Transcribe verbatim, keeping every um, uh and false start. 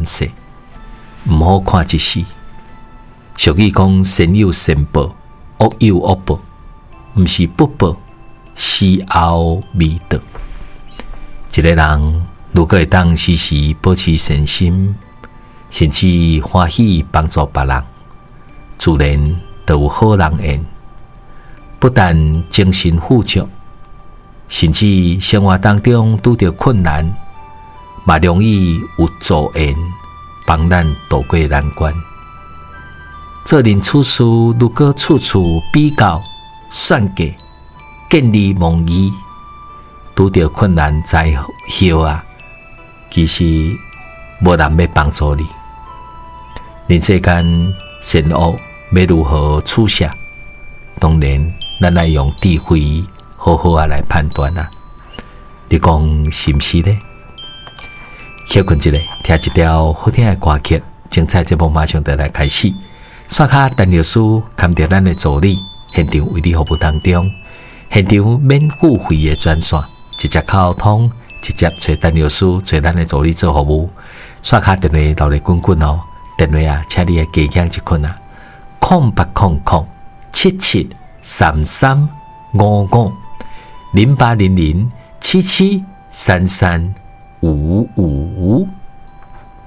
世，毋好看一世。俗语讲：善有善报，恶有恶报，毋是不报，死后未到。一个人如果会当时时保持善心，甚至欢喜帮助别人，自然就有好人缘。不但精神富足，甚至生活当中拄到困难，嘛容易有助缘帮咱渡过难关。做人处事如果处处比较、算计、见利忘义，拄到困难灾后啊，其实无人要帮助你。人世间善恶要如何处下？当然，咱要用智慧好好啊来判断啊。你讲是不是呢？休困一下，听一条好听的歌曲，精彩节目马上就来开始。刷卡陈律师牵着咱的助理，现场为你服务当中，现场免付费的专线，直接沟通，直接找陈律师，找咱的助理做服务。刷卡电话留咧滚滚哦，电话啊，请你加减一困啊，空八空空七七三三五五零八零零七七三三五五五。